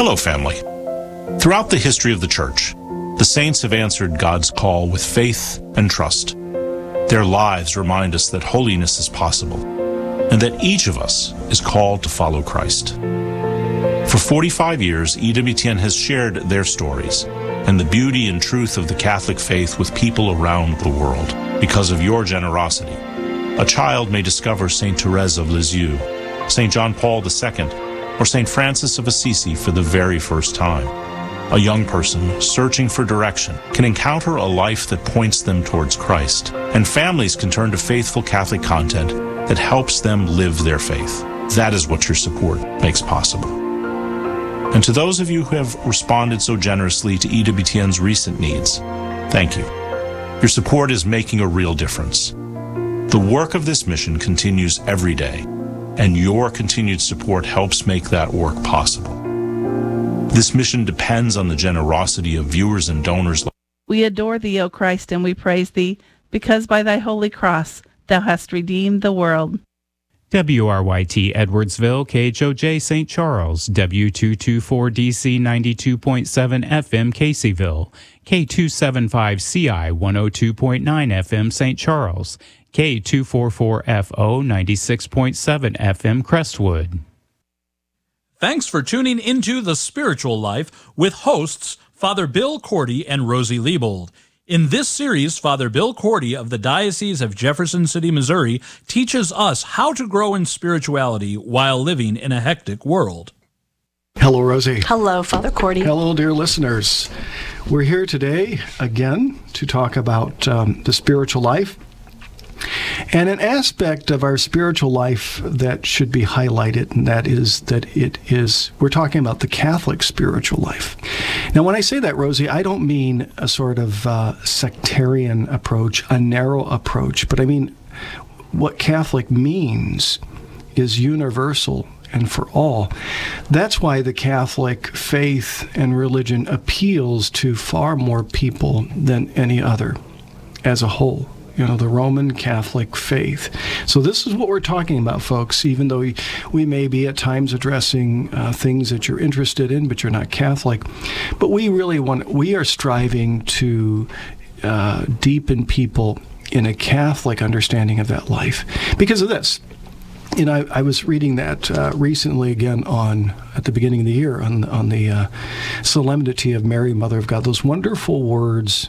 Hello, family. Throughout the history of the Church, the saints have answered God's call with faith and trust. Their lives remind us that holiness is possible, and that each of us is called to follow Christ. For 45 years, EWTN has shared their stories and the beauty and truth of the Catholic faith with people around the world. Because of your generosity, a child may discover St. Therese of Lisieux, St. John Paul II, or St. Francis of Assisi for the very first time. A young person searching for direction can encounter a life that points them towards Christ, and families can turn to faithful Catholic content that helps them live their faith. That is what your support makes possible. And to those of you who have responded so generously to EWTN's recent needs, thank you. Your support is making a real difference. The work of this mission continues every day, and your continued support helps make that work possible. This mission depends on the generosity of viewers and donors. We adore thee, O Christ, and we praise thee, because by thy holy cross thou hast redeemed the world. WRYT Edwardsville, KHOJ St. Charles, W224DC 92.7 FM Caseyville, K275CI 102.9 FM St. Charles, K244FO 96.7 FM Crestwood. Thanks for tuning into The Spiritual Life with hosts Father Bill Cordy and Rosie Liebold. In this series, Father Bill Cordy of the Diocese of Jefferson City, Missouri, teaches us how to grow in spirituality while living in a hectic world. Hello, Rosie. Hello, Father Cordy. Hello, dear listeners. We're here today again to talk about the spiritual life. And an aspect of our spiritual life that should be highlighted, and that is we're talking about the Catholic spiritual life. Now, when I say that, Rosie, I don't mean a sort of sectarian approach, a narrow approach, but I mean what Catholic means is universal and for all. That's why the Catholic faith and religion appeals to far more people than any other as a whole. You know, the Roman Catholic faith. So this is what we're talking about, folks, even though we may be at times addressing things that you're interested in, but you're not Catholic. But we are striving to deepen people in a Catholic understanding of that life because of this. You know, I was reading that recently again at the beginning of the year on the Solemnity of Mary, Mother of God, those wonderful words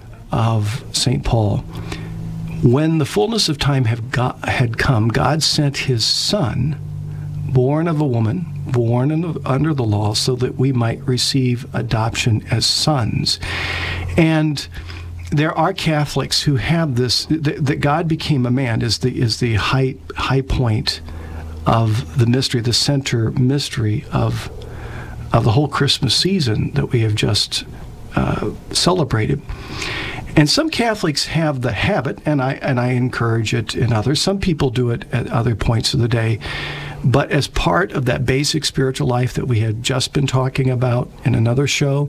of St. Paul. When the fullness of time had come, God sent his Son, born of a woman, born under the law, so that we might receive adoption as sons. And there are Catholics who have this, that God became a man is the high point of the mystery, the center mystery of the whole Christmas season that we have just celebrated. And some Catholics have the habit, and I encourage it in others. Some people do it at other points of the day. But as part of that basic spiritual life that we had just been talking about in another show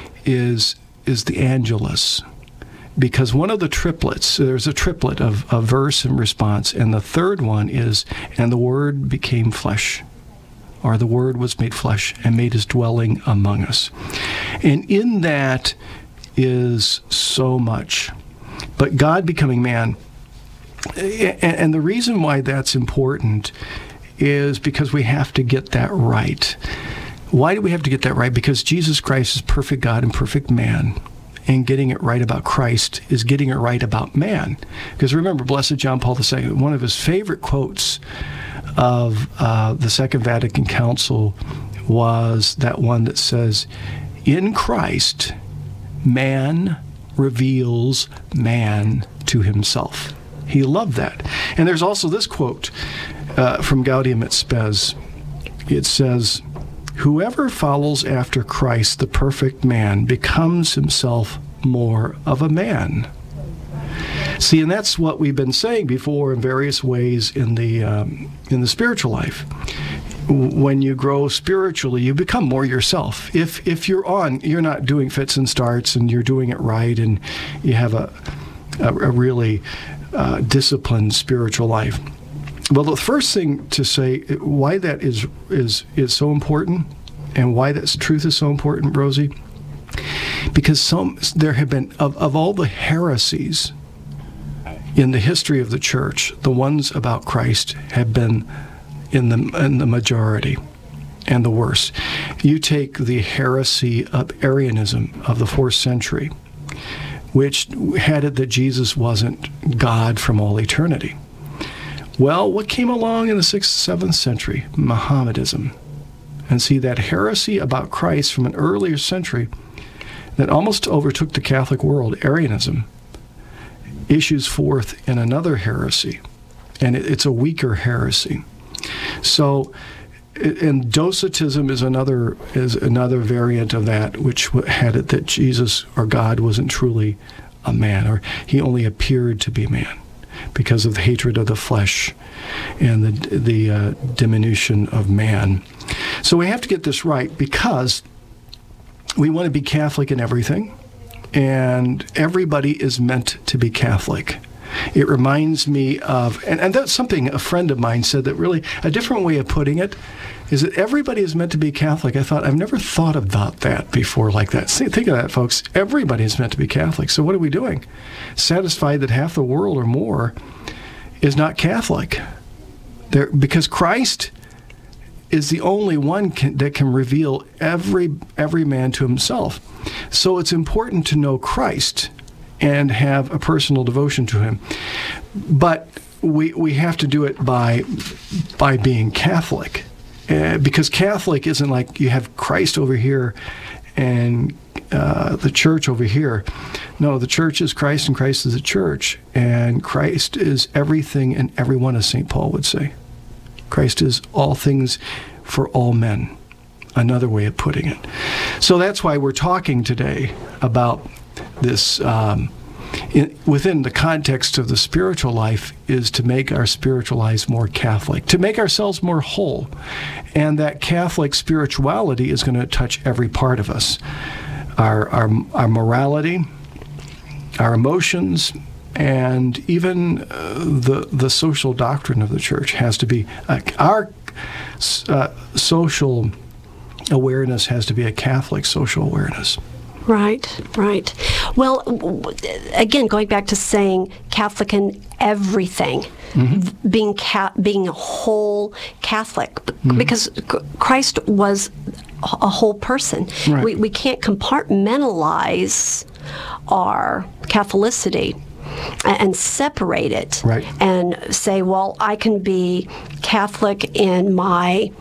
is the Angelus. Because one of the triplets, there's a triplet of verse and response, and the third one is, and the Word became flesh, or the Word was made flesh and made his dwelling among us. And in that is so much. But God becoming man, and the reason why that's important is because we have to get that right. Why do we have to get that right? Because Jesus Christ is perfect God and perfect man. And getting it right about Christ is getting it right about man. Because remember, Blessed John Paul II, one of his favorite quotes of the Second Vatican Council was that one that says, "In Christ, man reveals man to himself." He loved that. And there's also this quote from Gaudium et Spes. It says, "Whoever follows after Christ, the perfect man, becomes himself more of a man." See, and that's what we've been saying before in various ways in the spiritual life. When you grow spiritually, you become more yourself. If you're not doing fits and starts, and you're doing it right, and you have a really disciplined spiritual life. Well, the first thing to say why that is so important And why this truth is so important, Rosie? Because there have been, of all the heresies in the history of the church, the ones about Christ have been in the majority and the worst. You take the heresy of Arianism of the 4th century, which had it that Jesus wasn't God from all eternity. Well, what came along in the 6th, 7th century? Mohammedanism. And see, that heresy about Christ from an earlier century that almost overtook the Catholic world, Arianism, issues forth in another heresy. And it's a weaker heresy. So, and Docetism is another variant of that, which had it that Jesus or God wasn't truly a man, or he only appeared to be man because of the hatred of the flesh and the diminution of man. So we have to get this right, because we want to be Catholic in everything, and everybody is meant to be Catholic. It reminds me of, and that's something a friend of mine said, that really, a different way of putting it is that everybody is meant to be Catholic. I thought, I've never thought about that before like that. See, think of that, folks. Everybody is meant to be Catholic. So what are we doing? Satisfied that half the world or more is not Catholic. Because Christ is the only one that can reveal every man to himself. So it's important to know Christ and have a personal devotion to him. But we have to do it by being Catholic. Because Catholic isn't like you have Christ over here and the church over here. No, the church is Christ and Christ is the church. And Christ is everything and everyone, as St. Paul would say. Christ is all things for all men. Another way of putting it. So that's why we're talking today about this within the context of the spiritual life, is to make our spiritual lives more Catholic, to make ourselves more whole. And that Catholic spirituality is going to touch every part of us. Our morality, our emotions, and even the social doctrine of the church has to be, our social awareness has to be a Catholic social awareness. Right, right. Well, again, going back to saying Catholic in everything, being a whole Catholic, because Christ was a whole person. Right. We can't compartmentalize our Catholicity and separate it, right, and say, well, I can be Catholic in my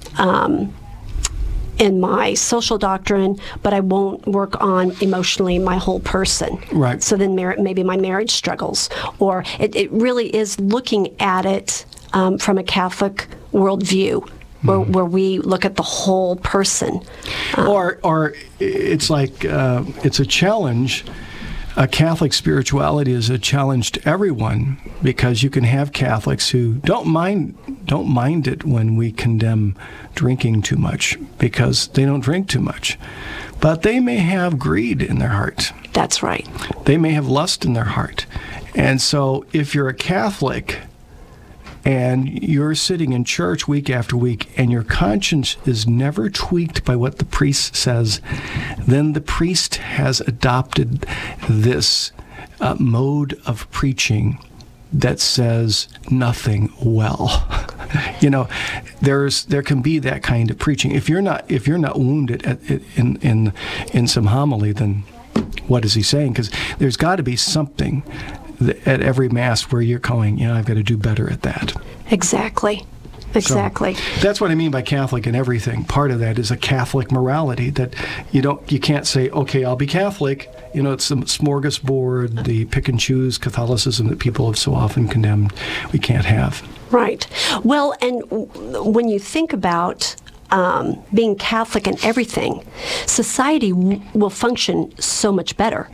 social doctrine, but I won't work on emotionally my whole person. Right. So then maybe my marriage struggles. Or it really is looking at it from a Catholic worldview, where we look at the whole person. Or it's like, it's a challenge. A Catholic spirituality is a challenge to everyone, because you can have Catholics who don't mind it when we condemn drinking too much, because they don't drink too much. But they may have greed in their heart. That's right. They may have lust in their heart. And so if you're a Catholic and you're sitting in church week after week and your conscience is never tweaked by what the priest says, then the priest has adopted this mode of preaching that says nothing well. There can be that kind of preaching. If you're not wounded in some homily, then what is he saying? Because there's got to be something at every Mass where you're going, I've got to do better at that. Exactly. So that's what I mean by Catholic in everything. Part of that is a Catholic morality, that you can't say, okay, I'll be Catholic. It's the smorgasbord, the pick and choose Catholicism that people have so often condemned. We can't have. Right. Well, and when you think about being Catholic in everything, society will function so much better.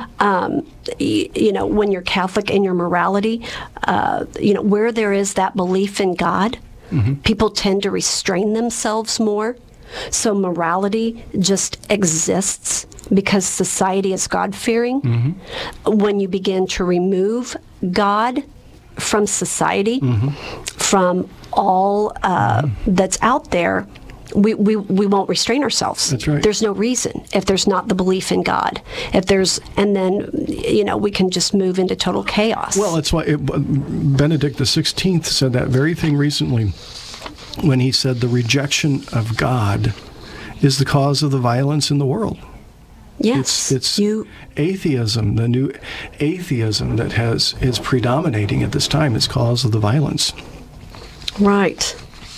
When you're Catholic in your morality, where there is that belief in God, people tend to restrain themselves more. So morality just exists because society is God-fearing. When you begin to remove God from society, from all that's out there, we won't restrain ourselves. That's right. There's no reason if there's not the belief in God. And then, we can just move into total chaos. Well, that's why Benedict XVI said that very thing recently when he said the rejection of God is the cause of the violence in the world. Yes. It's atheism, the new atheism that is predominating at this time is cause of the violence. Right.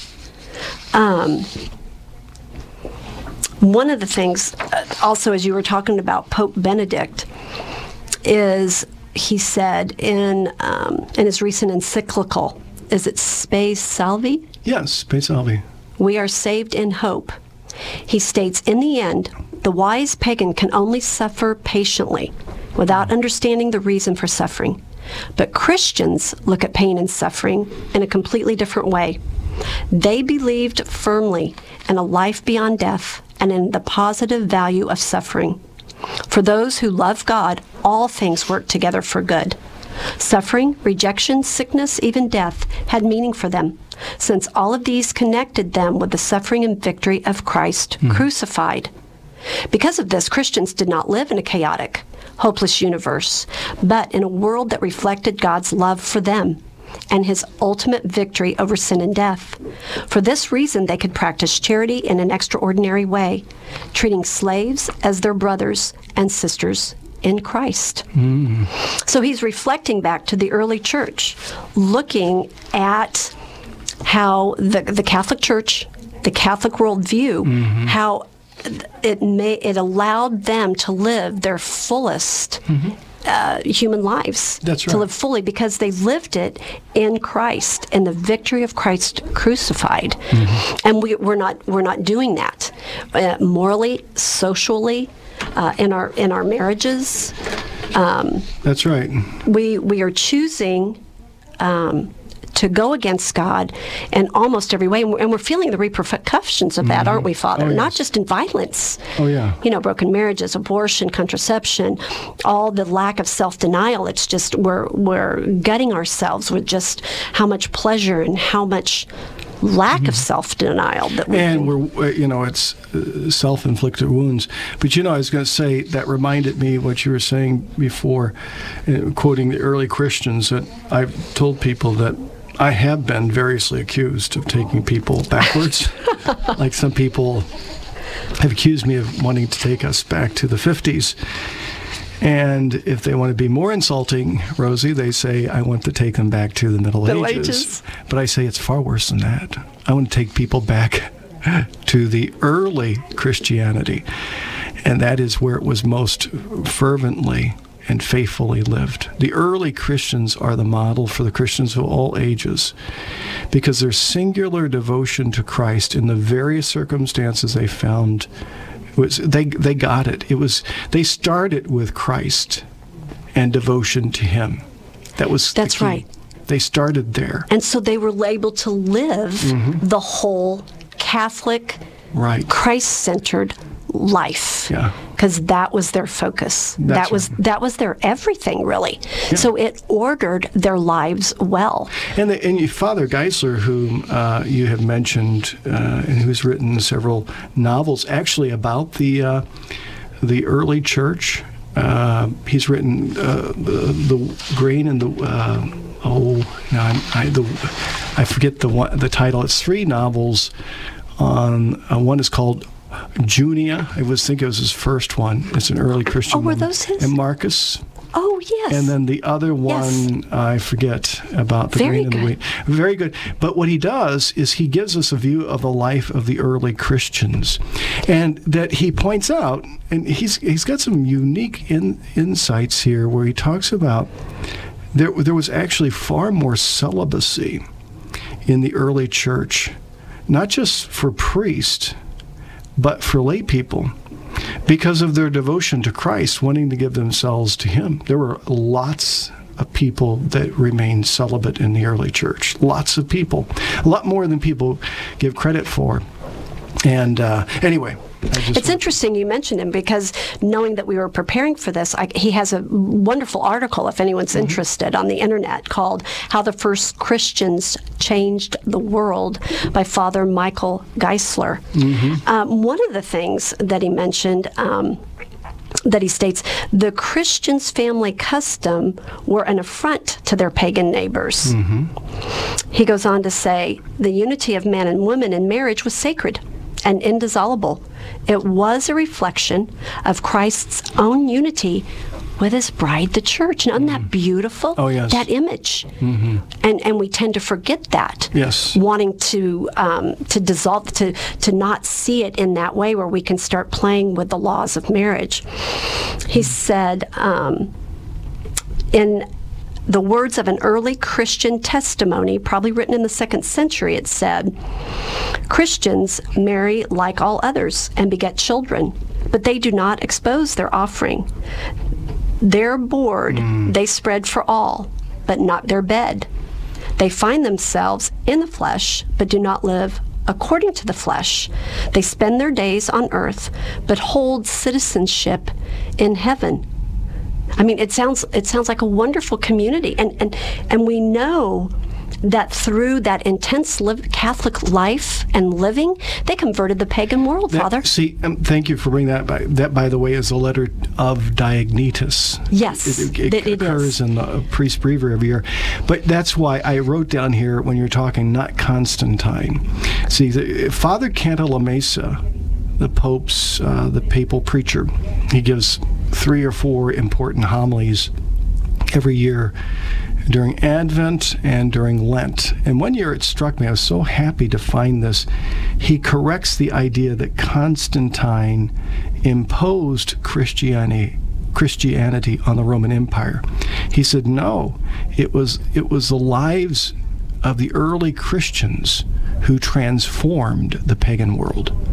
One of the things, also, as you were talking about Pope Benedict, is he said in his recent encyclical, is it Spe Salvi? Yes, Spe Salvi. We are saved in hope. He states, in the end, the wise pagan can only suffer patiently without understanding the reason for suffering. But Christians look at pain and suffering in a completely different way. They believed firmly in a life beyond death and in the positive value of suffering. For those who love God, all things work together for good. Suffering, rejection, sickness, even death had meaning for them, since all of these connected them with the suffering and victory of Christ crucified. Because of this, Christians did not live in a chaotic, hopeless universe, but in a world that reflected God's love for them and his ultimate victory over sin and death. For this reason, they could practice charity in an extraordinary way, treating slaves as their brothers and sisters in Christ. So he's reflecting back to the early church, looking at how the Catholic Church, the Catholic worldview, how it allowed them to live their fullest human lives. That's right. To live fully because they lived it in Christ, in the victory of Christ crucified. And we're not doing that morally, socially, in our marriages. That's right. We are choosing to go against God in almost every way, and we're feeling the repercussions of that, aren't we, Father? Oh, yes. Not just in violence. Oh, yeah. Broken marriages, abortion, contraception, all the lack of self-denial. It's just we're gutting ourselves with just how much pleasure and how much lack of self-denial that we and we're it's self-inflicted wounds. But I was going to say that reminded me what you were saying before, quoting the early Christians, that I've told people that I have been variously accused of taking people backwards. Like some people have accused me of wanting to take us back to the 50s. And if they want to be more insulting, Rosie, they say, I want to take them back to the Middle Ages. But I say it's far worse than that. I want to take people back to the early Christianity. And that is where it was most fervently and faithfully lived. The early Christians are the model for the Christians of all ages because their singular devotion to Christ in the various circumstances they found they got it. They started with Christ and devotion to him. That's right. They started there. And so they were able to live the whole Catholic, Christ-centered life. Yeah. Because that was their focus. That was their everything, really. Yeah. So it ordered their lives well. And Father Geisler, whom you have mentioned, and who's written several novels actually about the early church. He's written the Grain and the I forget the title. It's 3 novels. One is called Junia. I think it was his first one. It's an early Christian were those his? And Marcus. Oh, yes. And then the other one, I forget about the grain and the wheat. Very good. But what he does is he gives us a view of the life of the early Christians. And that he points out, and he's got some unique insights here where he talks about there was actually far more celibacy in the early church, not just for priests, but for lay people, because of their devotion to Christ, wanting to give themselves to him. There were lots of people that remained celibate in the early church. Lots of people. A lot more than people give credit for. And anyway, I It's interesting you mentioned him, because knowing that we were preparing for this, he has a wonderful article, if anyone's interested, on the internet called How the First Christians Changed the World by Father Michael Geisler. One of the things that he mentioned, that he states, the Christians' family custom were an affront to their pagan neighbors. He goes on to say, the unity of man and woman in marriage was sacred and indissoluble. It was a reflection of Christ's own unity with his bride, the church. And isn't that beautiful? Oh, yes. That image. And we tend to forget that. Yes. Wanting to dissolve, to not see it in that way, where we can start playing with the laws of marriage. He said, in the words of an early Christian testimony, probably written in the 2nd century, it said, Christians marry like all others and beget children, but they do not expose their offering. Their board they spread for all, but not their bed. They find themselves in the flesh, but do not live according to the flesh. They spend their days on earth, but hold citizenship in heaven. I mean, it sounds like a wonderful community, and we know that through that intense Catholic life and living, they converted the pagan world, Father. See, thank you for bringing that. That, by the way, is a letter of Diognetus. Yes, it occurs in the priest breviary every year. But that's why I wrote down here, when you're talking, not Constantine. See, Father Cantalamessa, the Pope's, the papal preacher, he gives 3 or 4 important homilies every year during Advent and during Lent. And one year it struck me, I was so happy to find this. He corrects the idea that Constantine imposed Christianity on the Roman Empire. He said, no, it was the lives of the early Christians who transformed the pagan world.